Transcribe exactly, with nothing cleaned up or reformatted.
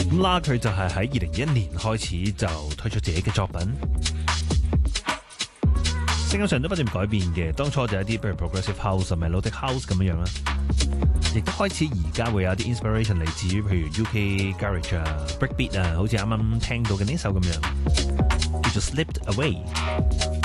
咁啦，佢就係喺二零一一年開始就推出自己嘅作品，聲音上都不斷改變嘅。當初就有一啲譬如 progressive house、melodic house 咁樣樣啦，亦都開始而家會有啲 inspiration 嚟自於譬如 U K garage 啊、breakbeat 啊，好似啱啱聽到嘅呢首咁樣，叫做 Slipped Away。